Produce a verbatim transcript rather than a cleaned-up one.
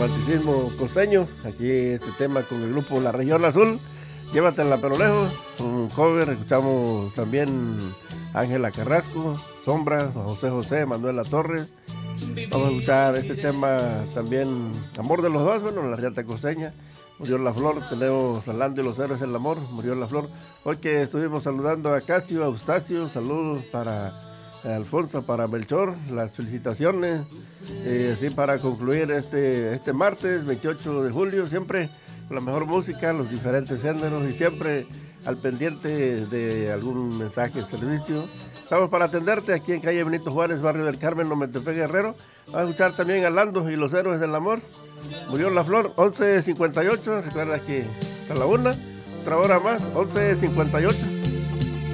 romanticismo costeño. Aquí este tema con el grupo La Región Azul, Llévatela pero lejos. Un cover, escuchamos también Ángela Carrasco, Sombras, José José, Manuela Torres. Vamos a escuchar este tema también, Amor de los Dos, bueno, La Riata Costeña. Murió la Flor, tenemos Salando y los Héroes del Amor, Murió la Flor. Hoy que estuvimos saludando a Casio, a Eustacio, saludos para Alfonso, para Melchor, las felicitaciones, eh, así para concluir este, este martes veintiocho de julio, siempre la mejor música, los diferentes géneros y siempre al pendiente de algún mensaje de servicio. Estamos para atenderte aquí en calle Benito Juárez, barrio del Carmen, Nometepec, Guerrero. Vamos a escuchar también a Lando y los Héroes del Amor, Murió la Flor, once cincuenta y ocho, recuerda que hasta la una, otra hora más, once cincuenta y ocho.